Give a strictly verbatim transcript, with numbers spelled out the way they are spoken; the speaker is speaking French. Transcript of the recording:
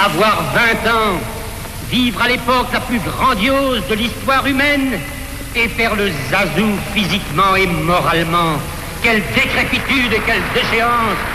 avoir vingt ans, vivre à l'époque la plus grandiose de l'histoire humaine et faire le zazou physiquement et moralement. Quelle décrépitude et quelle déchéance!